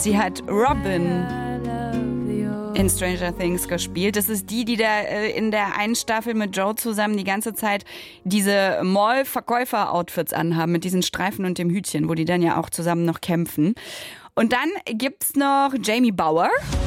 Sie hat Robin in Stranger Things gespielt. Das ist die da in der einen Staffel mit Joe zusammen die ganze Zeit diese Mall-Verkäufer-Outfits anhaben mit diesen Streifen und dem Hütchen, wo die dann ja auch zusammen noch kämpfen. Und dann gibt's noch Jamie Bauer.